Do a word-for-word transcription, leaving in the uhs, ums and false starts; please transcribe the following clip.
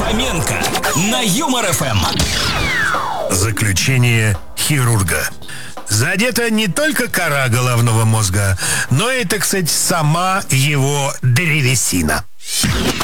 Фоменко на Юмор эф эм. Заключение хирурга. Задета не только кора головного мозга, но и, так сказать, сама его древесина.